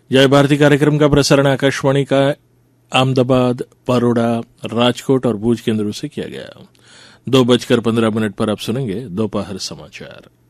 जय भारती कार्यक्रम का प्रसारण आकाशवाणी का अहमदाबाद, बड़ौदा, राजकोट और भूज केंद्रों से किया गया। 2:15 पर आप सुनेंगे दोपहर समाचार।